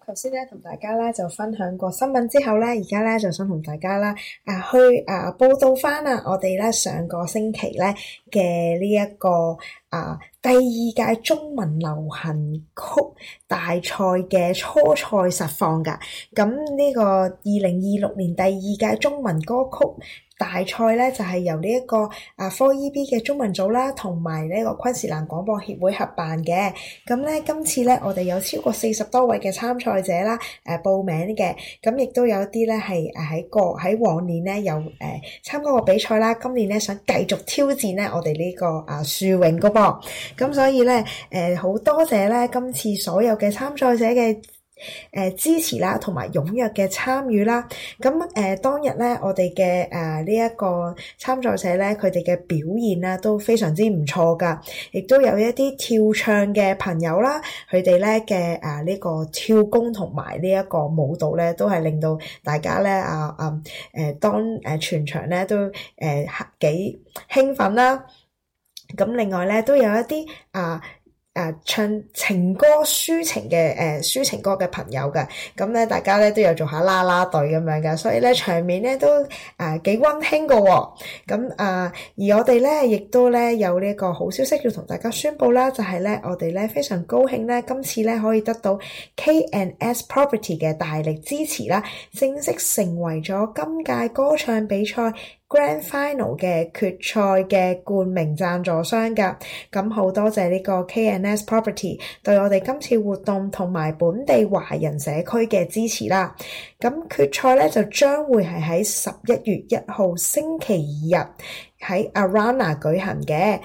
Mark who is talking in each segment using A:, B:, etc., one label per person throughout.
A: 頭先咧同大家咧就分享過新聞之後咧，而家咧就想同大家啦去報道翻我哋咧上個星期咧嘅呢一個第二屆中文流行曲大賽嘅初賽實況㗎。咁呢個2026年第二屆中文歌曲大賽咧就係由呢一個4EB 嘅中文組啦，同埋呢個昆士蘭廣播協會合辦嘅。咁咧今次咧我哋有超過40多位嘅參賽者啦，報名嘅。咁亦都有啲咧係喺往年咧有參加過比賽啦，今年咧想繼續挑戰咧我哋呢個樹泳㗎噃。咁所以咧好多謝咧今次所有嘅參賽者嘅支持啦，同埋踴躍嘅參與啦。咁當日咧，我哋嘅呢一個參賽者咧，佢哋嘅表現啦都非常之唔錯噶，亦都有一啲跳唱嘅朋友啦，佢哋咧嘅呢個跳功同埋呢一個舞蹈咧，都係令到大家咧當全場咧都幾興奮啦。咁另外咧都有一啲唱情歌抒情歌嘅朋友嘅，咁咧大家咧都有做下啦啦隊咁樣嘅，所以咧場面咧都幾溫馨㗎喎。咁而我哋咧亦都咧有呢個好消息要同大家宣佈啦，就係咧我哋咧非常高興咧今次咧可以得到 K&S Property 嘅大力支持啦，正式成為咗今屆歌唱比賽Grand Final 嘅決賽嘅冠名贊助商㗎。咁好多謝呢個 K&S Property 對我哋今次活動同埋本地華人社區嘅支持啦。咁決賽咧就將會係喺11月1號星期日喺 Arana 舉行嘅。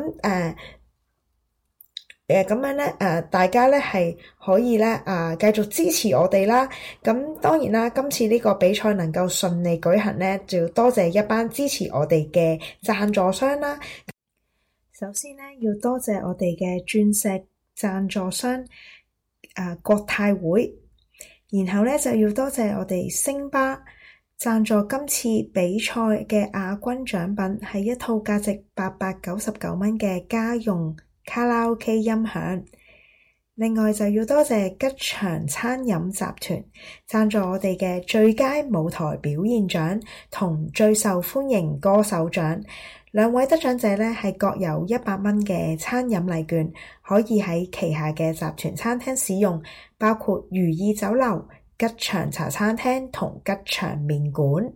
A: 咁樣咧，大家咧係可以咧繼續支持我哋啦。咁當然啦，今次呢個比賽能夠順利舉行咧，就要多謝一班支持我哋嘅贊助商啦。首先咧，要多謝我哋嘅鑽石贊助商國泰會，然後咧就要多謝我哋星巴贊助今次比賽嘅亞軍獎品係一套價值899蚊嘅家用卡拉 OK 音響。另外就要多謝吉祥餐飲集團贊助我哋嘅最佳舞台表現獎同最受歡迎歌手獎。兩位得獎者呢係各有100蚊嘅餐飲禮券，可以喺旗下嘅集團餐廳使用，包括如意酒樓、吉祥茶餐廳同吉祥麵館。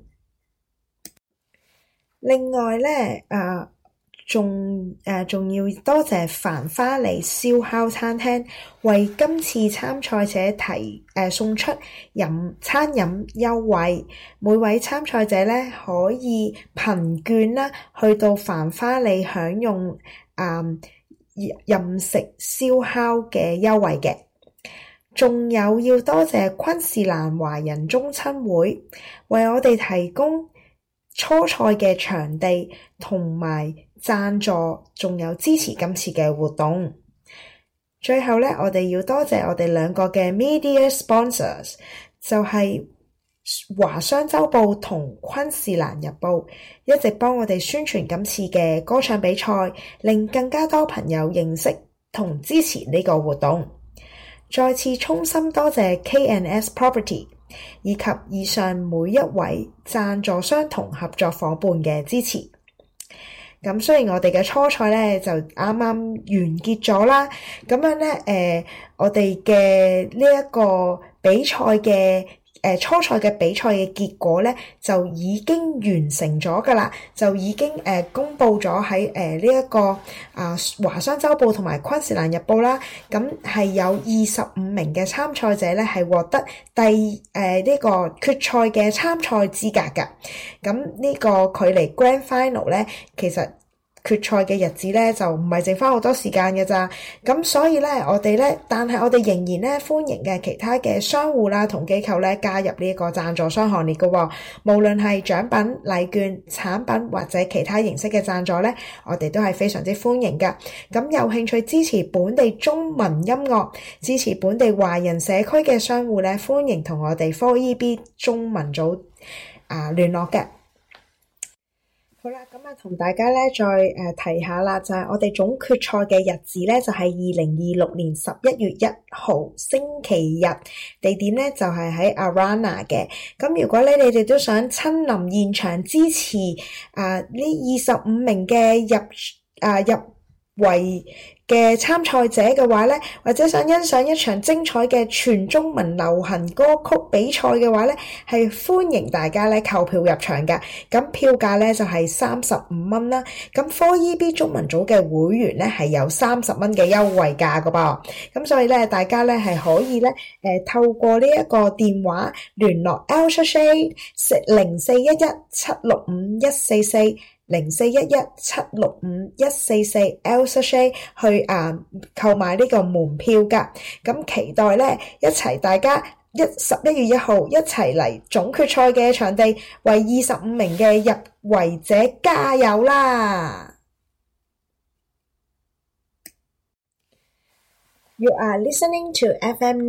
A: 另外呢仲要多謝繁花里燒烤餐廳為今次參賽者送出餐飲優惠，每位參賽者咧可以憑券啦去到繁花里享用任食燒烤嘅優惠嘅。仲有要多謝昆士蘭華人中親會為我哋提供初賽嘅場地同埋贊助，仲有支持今次嘅活動。最後咧，我哋要多謝我哋兩個嘅 media sponsors， 就係華商周報同昆士蘭日報，一直幫我哋宣傳今次嘅歌唱比賽，令更加多朋友認識同支持呢個活動。再次衷心多謝 K&S Property 以及以上每一位贊助商同合作夥伴嘅支持。咁雖然我哋嘅初賽咧就啱啱完結咗啦，咁樣咧我哋嘅呢一個比賽嘅初賽嘅比賽嘅結果咧就已經完成咗噶啦，就已經公佈咗喺呢一個華商周報同埋昆士蘭日報啦。咁係有25名嘅參賽者咧係獲得呢個決賽嘅參賽資格噶。咁呢個距離 Grand Final 咧，其實決賽嘅日子咧就唔係剩翻好多時間嘅咋，咁所以咧但係我哋仍然咧歡迎嘅其他嘅商戶啦同機構咧加入呢個贊助商行列嘅喎，無論係獎品、禮券、產品或者其他形式嘅贊助咧，我哋都係非常之歡迎噶。咁有興趣支持本地中文音樂、支持本地華人社區嘅商戶咧，歡迎同我哋4EB中文組聯絡嘅。 好啦，咁啊，同大家咧再提下啦，就係我哋總決賽嘅日子咧，就係2026年11月1號星期日，地點咧就係喺 Arana 嘅。咁如果你哋都想親臨現場支持呢25名嘅入圍嘅參賽者嘅話咧，或者想欣賞一場精彩嘅全中文流行歌曲比賽嘅話咧，係歡迎大家咧購票入場㗎。咁票價咧就係35蚊啦。咁 4EB 中文組嘅會員咧係有30蚊嘅優惠價㗎噃。咁所以咧大家咧係可以咧透過呢一個電話聯絡 Elsa Shade 0411765144。0411765144 Elsa Shade 去購買呢個門票㗎。咁期待咧一齊大家11月1號一齊嚟總決賽嘅場地為25名嘅入圍者加油啦！ You are listening to FM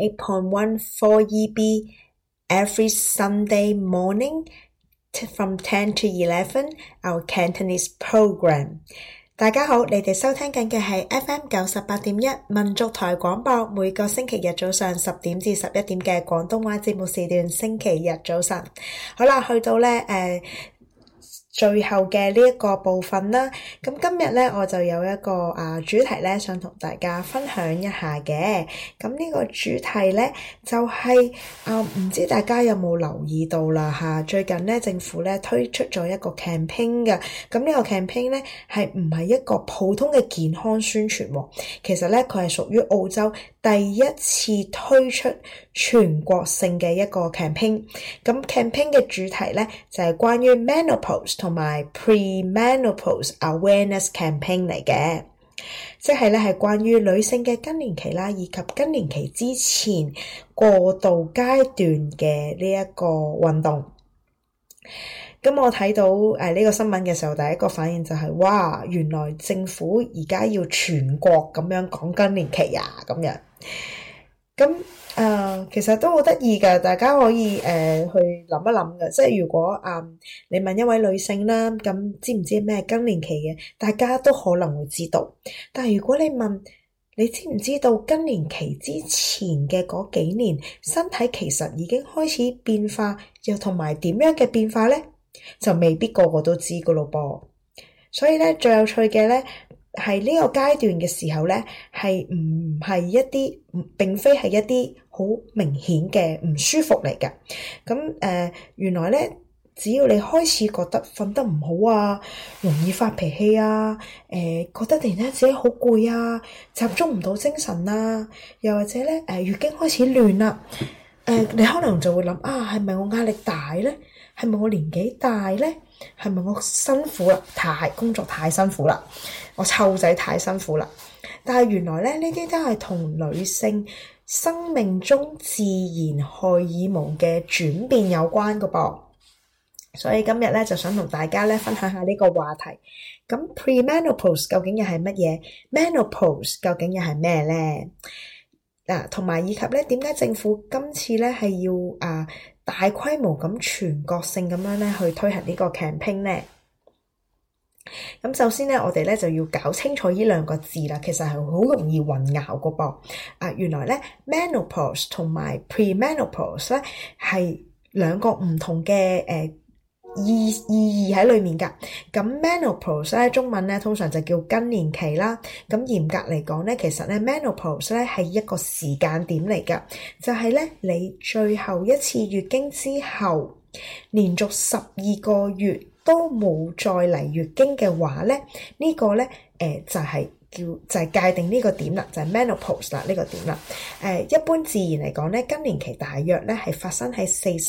A: 98.1 4EB every Sunday morning from 10 to 11, our Cantonese program. 大家好，你哋收聽緊嘅係 FM 98.1民族台廣播，每個星期日早上10點至11點嘅廣東話節目時段，星期日早晨。好啦，去到咧最後嘅呢一個部分啦，咁今日咧我就有一個主題咧想同大家分享一下嘅。咁呢個主題咧就係唔知大家有冇留意到啦吓，最近咧政府咧推出咗一個 campaign 嘅。咁呢個 campaign 咧係唔係一個普通嘅健康宣傳喎，其實咧佢係屬於澳洲第一次推出全國性嘅一個 campaign。咁 campaign 嘅主題咧就係關於 menopause 同埋 premenopause awareness campaign 嚟嘅，即係咧係關於女性嘅更年期啦，以及更年期之前過渡階段嘅呢一個運動。咁我睇到呢個新聞嘅時候，第一個反應就係哇，原來政府而家要全國咁樣講更年期啊咁樣。咁其實都好得意㗎，大家可以去諗一諗㗎。即係如果你問一位女性啦，咁知唔知咩更年期嘅？大家都可能會知道。但係如果你問你知唔知道更年期之前嘅嗰幾年，身體其實已經開始變化，又同埋點樣嘅變化呢？就未必個個都知㗎咯噃。所以咧，最有趣嘅咧，係呢個階段嘅時候咧，係唔係一啲，並非係一啲好明顯嘅唔舒服嚟嘅。咁原來咧，只要你開始覺得瞓得唔好啊，容易發脾氣啊，覺得突然間自己好攰啊，集中唔到精神啊，又或者咧月經開始亂啦，你可能就會諗係咪我壓力大咧？係咪我年紀大咧？係咪我辛苦啦？工作太辛苦啦，我湊仔太辛苦啦。但係原來咧，呢啲都係同女性生命中自然荷爾蒙嘅轉變有關㗎噃。所以今日咧就想同大家咧分享下呢個話題。咁 premenopause 究竟又係乜嘢？ menopause 究竟又係咩咧？同埋以及咧，點解政府今次咧係要大規模咁全國性咁樣咧去推行呢個 campaign 咧？咁首先咧，我哋咧就要搞清楚呢兩個字啦，其實係好容易混淆個噃。原來咧 menopause 同埋 premenopause 咧係兩個唔同嘅意義喺裏面㗎。咁 menopause 咧中文咧通常就叫更年期啦。咁嚴格嚟講咧，其實咧 menopause 咧係一個時間點嚟㗎，就係咧你最後一次月經之後，連續12個月都冇再嚟月經嘅話咧，呢個咧就係界定呢個點啦，就係 menopause 啦，呢個點啦。一般自然嚟講咧，更年期大約咧係發生喺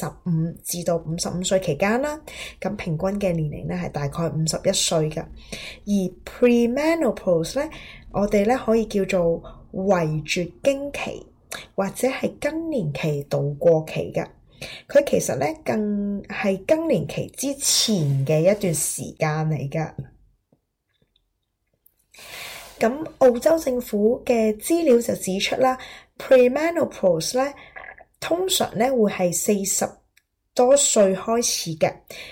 A: 45至到55歲期間啦。咁平均嘅年齡咧係大概51歲㗎。而 premenopause 咧，我哋咧可以叫做圍絕經期，或者係更年期度過期㗎。佢其實咧更係更年期之前嘅一段時間嚟㗎。咁澳洲政府嘅資料就指出啦 ，premenopause 咧通常咧會係40多歲開始嘅，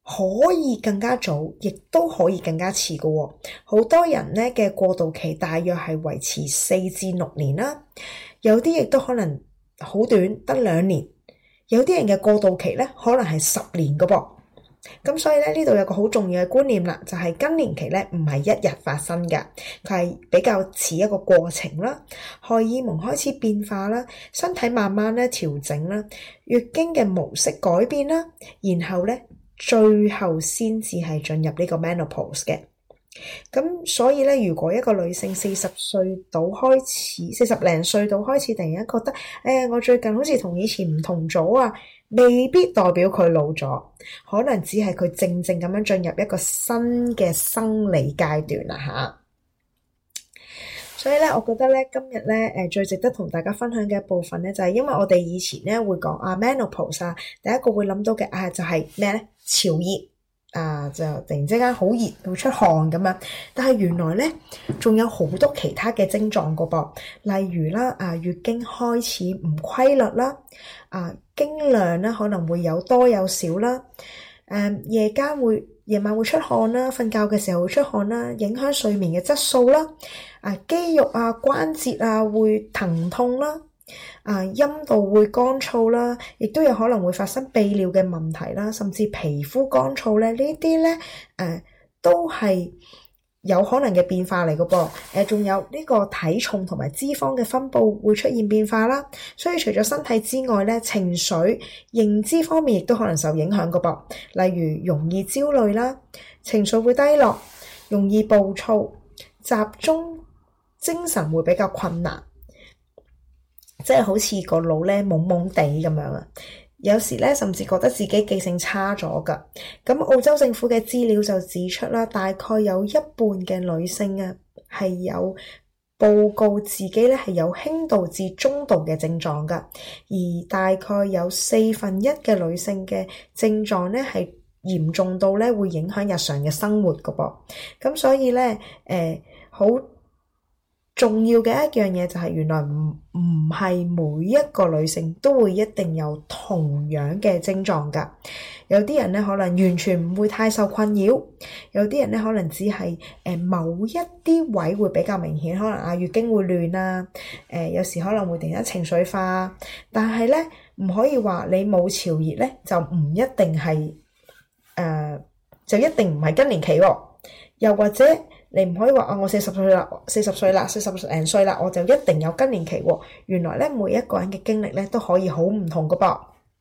A: 可以更加早，亦都可以更加遲嘅喎。好多人咧嘅過渡期大約係維持4至6年啦，有啲亦都可能好短，得2年。有啲人嘅過渡期咧可能係10年嘅噃。咁所以咧呢度有個好重要嘅觀念啦，就係更年期咧唔係一日發生嘅，佢係比較似一個過程啦。荷爾蒙開始變化啦，身體慢慢咧調整啦，月經嘅模式改變啦，然後咧最後先至係進入呢個 menopause 嘅。咁所以咧，如果一個女性40歲到開始，40零歲到開始，突然間覺得，我最近好似同以前唔同咗啊，未必代表佢老咗，可能只係佢正正咁樣進入一個新嘅生理階段啦吓。所以咧，我覺得咧今日咧最值得同大家分享嘅一部分咧，就係因為我哋以前咧會講menopause 啊，第一個會諗到嘅就係咩咧？潮熱。就突然之間好熱，會出汗咁樣，但係原來咧仲有好多其他嘅症狀個噃，例如啦月經開始唔規律啦，經量咧可能會有多有少啦，夜晚會出汗啦，瞓覺嘅時候會出汗啦，影響睡眠嘅質素啦，肌肉關節會疼痛啦。陰道會乾燥啦，亦都有可能會發生泌尿嘅問題啦，甚至皮膚乾燥咧，呢啲咧都係有可能嘅變化嚟嘅噃。仲有呢個體重同埋脂肪嘅分布會出現變化啦，所以除咗身體之外咧，情緒、認知方面亦都可能受影響嘅噃。例如容易焦慮啦，情緒會低落，容易暴躁，集中精神會比較困難。即係好似個腦咧懵懵地咁樣啊，有時咧甚至覺得自己記性差咗噶。咁澳洲政府嘅資料就指出啦，大概有一半嘅女性係有報告自己咧係有輕度至中度嘅症狀噶，而大概有1/4嘅女性嘅症狀咧係嚴重到咧會影響日常嘅生活噶噃。咁所以咧好重要嘅一樣嘢就係原來唔係每一個女性都會一定有同樣嘅症狀㗎。有啲人咧可能完全唔會太受困擾，有啲人咧可能只係某一啲位會比較明顯，可能月經會亂啊，有時可能會突然間情緒化，但係咧唔可以話你冇潮熱咧就唔一定係就一定唔係更年期喎，又或者你唔可以話我40歲啦，40零歲啦，我就一定有更年期喎。原來咧每一個人嘅經歷咧都可以好唔同㗎噃。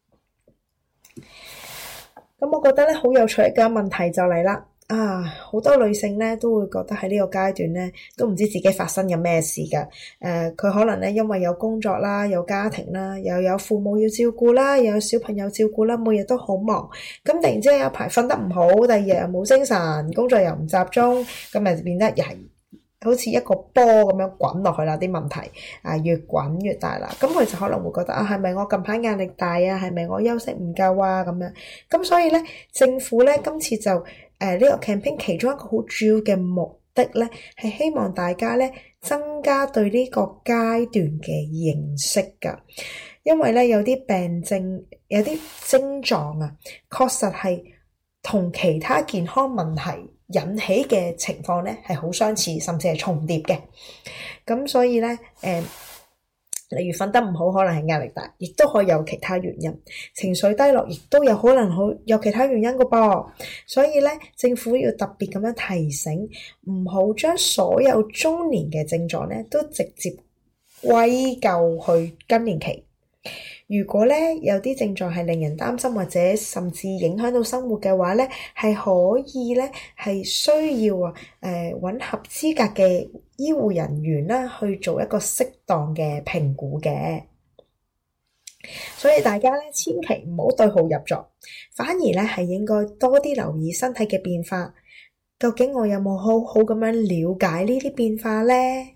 A: 咁我覺得咧好有趣嘅問題就嚟啦。好多女性咧都會覺得喺呢個階段咧都唔知自己發生緊咩事㗎。佢可能咧因為有工作啦，有家庭啦，又有父母要照顧啦，又有小朋友照顧啦，每日都好忙。咁突然之間有排瞓得唔好，第二日又冇精神，工作又唔集中，咁咪變得又係好似一個波咁樣滾落去啦，啲問題越滾越大啦。咁佢就可能會覺得係咪我近排壓力大啊？係咪我休息唔夠啊？咁樣。咁所以咧，政府咧今次就呢個 campaign 其中一個好主要嘅目的咧，係希望大家咧增加對呢個階段嘅認識㗎。因為咧有啲病症、有啲症狀確實係同其他健康問題引起嘅情況咧係好相似，甚至係重疊嘅。咁所以咧例如瞓得唔好，可能係壓力大，亦都可以有其他原因。情緒低落，亦都有可能有其他原因㗎噃。所以咧，政府要特別咁樣提醒，唔好將所有中年嘅症狀咧都直接歸咎去更年期。如果咧有啲症狀係令人擔心或者甚至影響到生活嘅話咧，係可以咧係需要揾合資格嘅醫護人員啦去做一個適當嘅評估嘅。所以大家咧千祈唔好對號入座，反而咧係應該多啲留意身體嘅變化。究竟我有冇好好咁樣了解呢啲變化咧？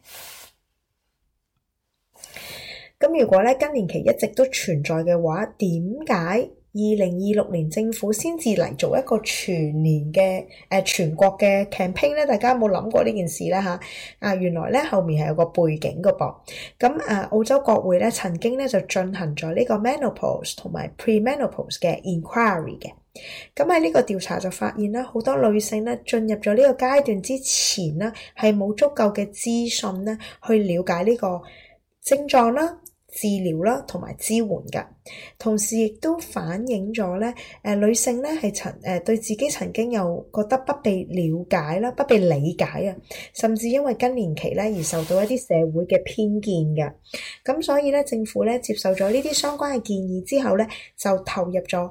A: 咁如果咧更年期一直都存在嘅話，點解 2026年政府先至嚟做一個全年嘅全國嘅 campaign 咧，大家有冇諗過呢件事咧嚇？原來咧後面係有個背景嘅噃。咁澳洲國會咧曾經咧就進行咗呢個 menopause 同埋 premenopause 嘅 inquiry 嘅。咁喺呢個調查就發現啦，好多女性咧進入咗呢個階段之前咧係冇足夠嘅資訊咧去了解呢個症狀啦、治療啦同埋支援㗎。同時亦都反映咗咧女性咧係對自己曾經有覺得不被了解啦、不被理解啊，甚至因為更年期咧而受到一啲社會嘅偏見嘅。咁所以咧政府咧接受咗呢啲相關嘅建議之後咧，就投入咗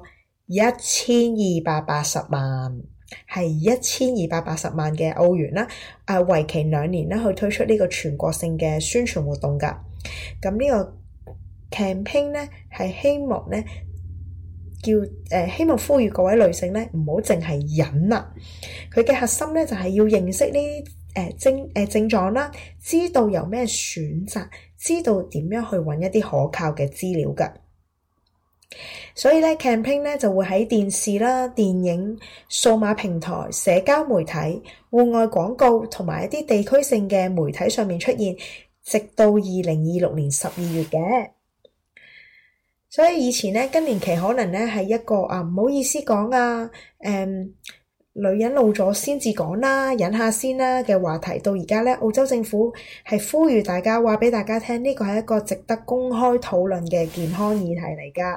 A: 1280萬，係1280萬嘅澳元啦，為期2年啦，去推出呢個全國性嘅宣傳活動㗎。咁呢個 campaign 咧係希望咧希望呼籲各位女性咧唔好淨係忍啦，佢嘅核心咧就係要認識呢啲症狀啦，知道有咩選擇，知道點樣去揾一啲可靠嘅資料㗎。所以咧 campaign 咧就會喺電視啦、電影、數碼平台、社交媒體、戶外廣告同埋一啲地區性嘅媒體上面出現，直到2026年12月嘅。所以以前咧更年期可能咧係一個唔好意思講女人老咗先至講啦，忍下先啦嘅話題，到而家咧澳洲政府係呼籲大家話俾大家聽，呢個係一個值得公開討論嘅健康議題嚟㗎。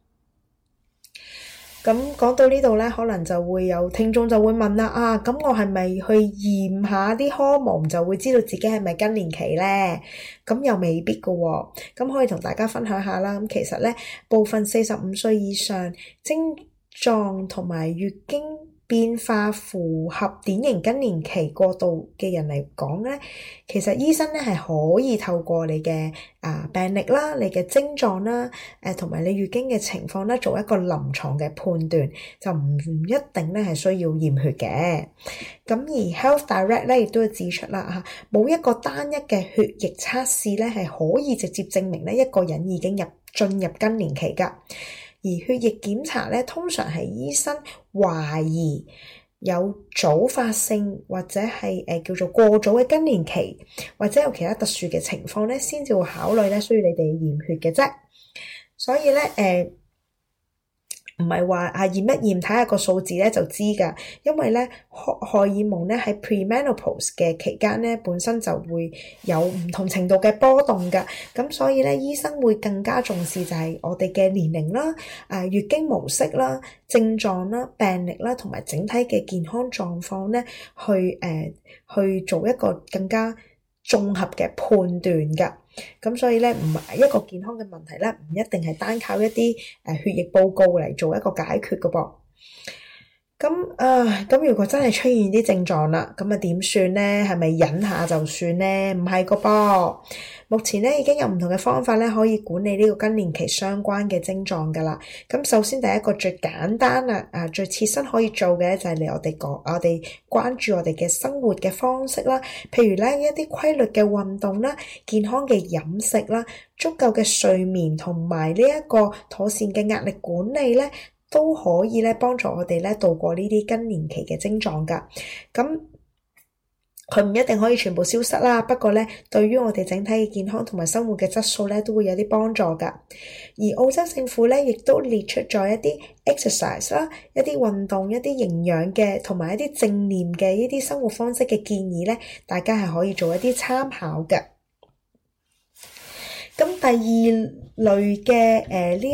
A: 咁講到呢度咧，可能就會有聽眾就會問啦，咁我係咪去驗下啲荷蒙就會知道自己係咪更年期咧？咁又未必㗎喎。咁可以同大家分享下啦。咁其實咧，部分45歲以上症狀同埋月經變化符合典型更年期過渡嘅人嚟講咧，其實醫生咧係可以透過你嘅病歷啦、你嘅症狀啦、同埋你月經嘅情況啦，做一個臨床嘅判斷，就唔一定咧係需要驗血嘅。咁而 Health Direct 咧亦都會指出啦冇一個單一嘅血液測試咧係可以直接證明咧一個人已經進入更年期㗎。而血液檢查咧，通常係醫生懷疑有早發性或者係叫做過早嘅更年期，或者有其他特殊嘅情況咧，先至會考慮咧需要你哋驗血嘅啫。所以咧唔係話驗一驗睇下個數字咧就知㗎，因為咧荷爾蒙咧喺 premenopause 嘅期間咧本身就會有唔同程度嘅波動㗎，咁所以咧醫生會更加重視就係我哋嘅年齡啦、月經模式啦、症狀啦、病歷啦同埋整體嘅健康狀況咧去做一個更加綜合嘅判斷㗎。咁所以咧唔係一個健康嘅問題咧，唔一定係單靠一啲血液報告嚟做一個解決㗎噃。咁如果真係出現啲症狀啦，咁點算咧？係咪忍下就算咧？唔係㗎噃。目前咧已經有唔同嘅方法咧可以管理呢個更年期相關嘅症狀㗎啦。咁首先第一個最簡單最切身可以做嘅就係我哋關注我哋嘅生活嘅方式啦，譬如咧一啲規律嘅運動啦、健康嘅飲食啦、足夠嘅睡眠同埋呢一個妥善嘅壓力管理咧，都可以咧幫助我哋咧度過呢啲更年期嘅症狀㗎。咁佢唔一定可以全部消失啦，不過咧對於我哋整體嘅健康同埋生活嘅質素咧都會有啲幫助㗎。而澳洲政府咧亦都列出咗一啲 exercise 啦、一啲運動、一啲營養嘅同埋一啲正念嘅呢啲生活方式嘅建議咧，大家係可以做一啲參考嘅。咁第二類嘅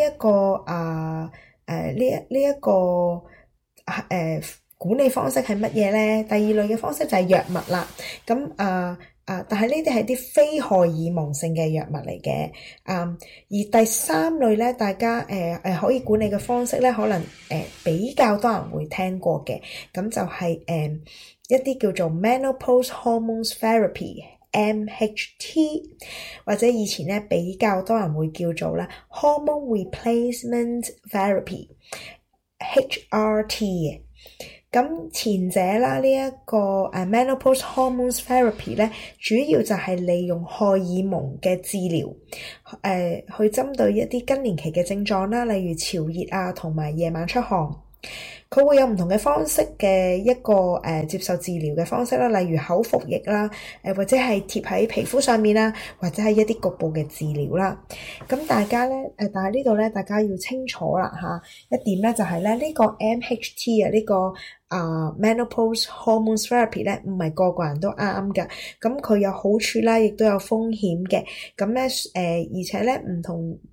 A: 管理方式係乜嘢咧？第二類嘅方式就係藥物啦。咁但係呢啲係啲非荷爾蒙性嘅藥物嚟嘅。而第三類咧，大家可以管理嘅方式咧，可能比較多人會聽過嘅，咁就係一啲叫做 Menopause Hormones Therapy。MHT 或者以前咧比較多人會叫做咧 Hormone Replacement Therapy HRT 嘅。 咁前者啦，呢一個menopause hormones therapy 咧，主要就係利用荷爾蒙嘅治療，去針對一啲更年期嘅症狀啦，例如潮熱啊，同埋夜晚出汗。佢會有唔同嘅方式嘅一個接受治療嘅方式啦，例如口服液啦，或者係貼喺皮膚上面啦，或者係一啲局部嘅治療啦。咁大家咧但係呢度咧，大家要清楚啦嚇，一點咧就係咧呢個 MHT 啊，呢個menopause hormones therapy 咧，唔係個個人都啱㗎。咁佢有好處啦，亦都有風險嘅。咁咧而且咧唔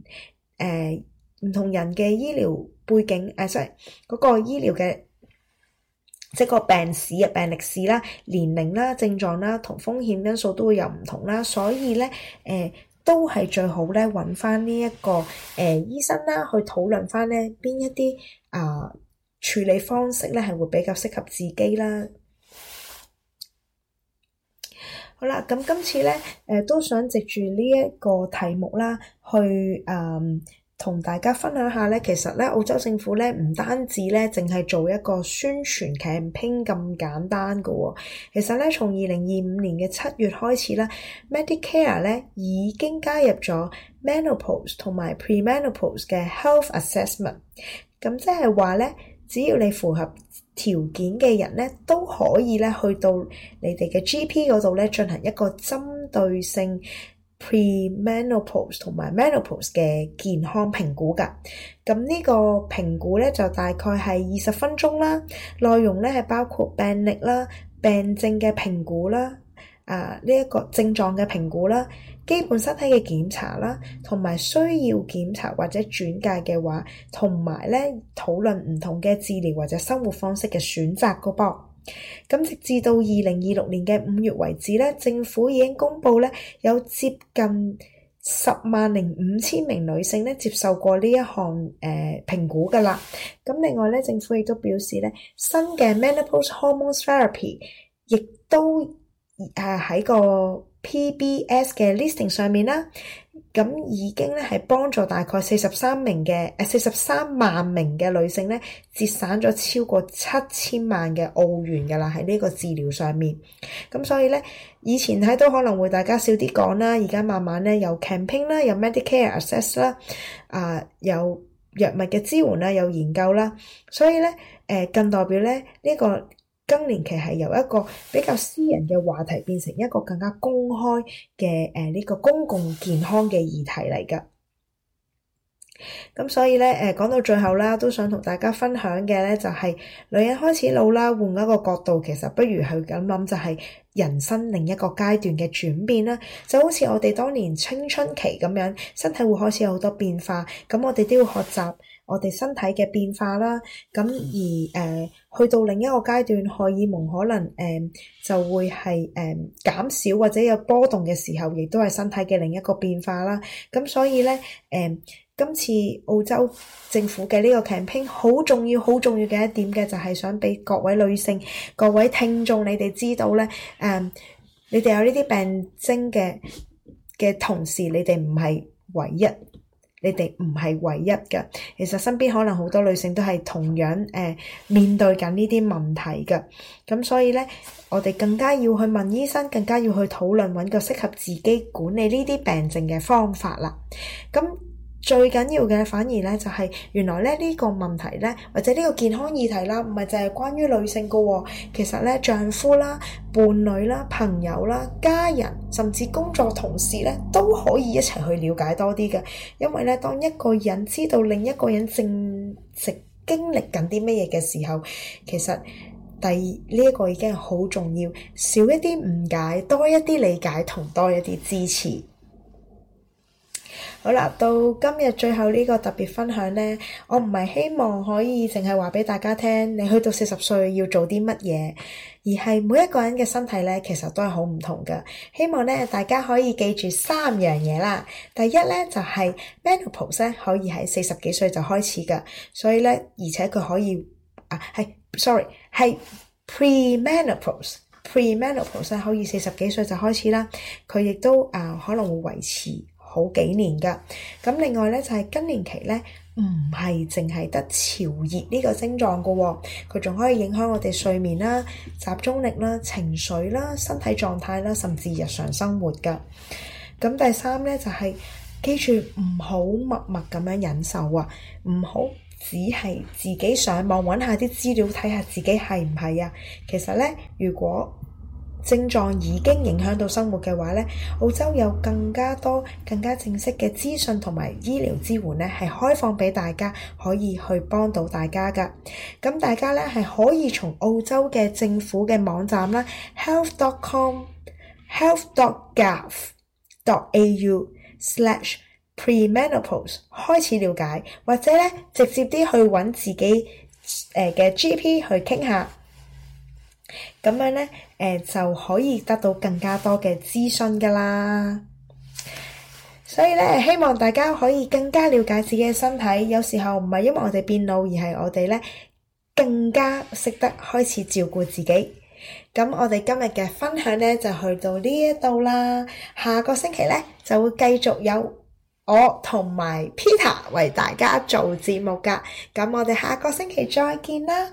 A: 同人嘅醫療背景嗰個醫療嘅即係個病史啊、病歷史啦、年齡啦、症狀啦同風險因素都會有唔同啦，所以咧都係最好咧揾翻呢一個醫生啦，去討論翻咧邊一啲處理方式咧係會比較適合自己啦。好啦，咁今次咧都想藉住呢一個題目啦，去同大家分享下咧，其實咧澳洲政府咧唔單止咧淨係做一個宣傳 campaign 咁簡單㗎喎，其實咧從2025年嘅7月開始啦 ，Medicare 咧已經加入咗 menopause 同埋 premenopause 嘅 health assessment， 咁即係話咧，只要你符合條件嘅人咧，都可以咧去到你哋嘅 GP 嗰度咧進行一個針對性premenopause 同埋 menopause 嘅健康評估㗎，咁呢個評估咧就大概係20分鐘啦，內容咧係包括病歷啦、病症嘅評估啦、呢一個症狀嘅評估啦、基本身體嘅檢查啦，同埋需要檢查或者轉介嘅話，同埋咧討論唔同嘅治療或者生活方式嘅選擇㗎噃。咁直至到2026年嘅5月為止咧，政府已經公布咧有接近10,500,000名女性咧接受過呢一項評估㗎啦。咁另外咧，政府亦都表示咧，新嘅 menopause hormones therapy 亦都喺個 PBS 嘅 listing 上面啦。咁已經咧係幫助大概43萬名嘅女性咧，節省咗超過7000萬嘅澳元㗎啦，喺呢個治療上面。咁所以咧，以前睇到可能會大家少啲講啦，而家慢慢咧有 campaign 啦，有 Medicare access 啦，有藥物嘅支援啦，有研究啦，所以咧更代表咧呢個更年期係由一個比較私人嘅話題變成一個更加公開嘅呢個公共健康嘅議題嚟㗎。咁所以咧講到最後啦，都想同大家分享嘅咧就係女人開始老啦，換一個角度，其實不如去咁諗，就係人生另一個階段嘅轉變啦。就好似我哋當年青春期咁樣，身體會開始有好多變化，咁我哋都要學習我哋身體嘅變化啦。咁而去到另一個階段，荷爾蒙可能就會係減少或者有波動嘅時候，亦都係身體嘅另一個變化啦。咁所以咧今次澳洲政府嘅呢個 campaign 好重要嘅一點嘅就係想俾各位女性、各位聽眾你哋知道咧，你哋有呢啲病徵嘅同時，你哋唔係唯一。你哋唔係唯一㗎，其實身邊可能好多女性都係同樣面對緊呢啲問題㗎，咁所以咧，我哋更加要去問醫生，更加要去討論揾個適合自己管理呢啲病症嘅方法啦。咁最緊要嘅反而咧就係原來咧呢個問題咧或者呢個健康議題啦，唔係淨係關於女性㗎喎，其實咧丈夫啦、伴侶啦、朋友啦、家人甚至工作同事咧都可以一齊去了解多啲嘅，因為咧當一個人知道另一個人正直經歷緊啲乜嘢嘅時候，其實呢一個已經係好重要，少一啲誤解，多一啲理解同多一啲支持。好啦，到今日最後呢個特別分享呢，我唔係希望可以淨係話俾大家聽，你去到40歲要做啲乜嘢，而係每一個人嘅身體呢，其實都係好唔同㗎。希望呢大家可以記住3樣嘢啦。第一呢，就係 menopause 呢可以喺40幾歲就開始㗎，所以呢，而且佢可以係 premenopause 可以40幾歲就開始啦。佢亦都可能會維持好幾年㗎。咁另外咧就係更年期咧唔係淨係得潮熱呢個症狀㗎喎，佢仲可以影響我哋睡眠啦、集中力啦、情緒啦、身體狀態啦，甚至日常生活㗎。咁第三咧就係記住唔好默默咁樣忍受啊，唔好只係自己上網揾下啲資料睇下自己係唔係啊。其實咧，如果症狀已經影響到生活嘅話咧，澳洲有更加多更加正式嘅資訊同埋醫療支援咧，係開放俾大家可以去幫到大家㗎。咁大家咧係可以從澳洲嘅政府嘅網站啦 health.com、health.gov.au/premenopause 開始了解，或者咧直接啲去揾自己嘅 GP 去傾下。咁樣咧，就可以得到更加多嘅資訊㗎啦。所以咧，希望大家可以更加了解自己嘅身體。有時候唔係因為我哋變老，而係我哋咧更加識得開始照顧自己。咁我哋今日嘅分享咧就去到呢一度啦。下個星期咧就會繼續有我同埋 Peter 為大家做節目㗎。咁我哋下個星期再見啦。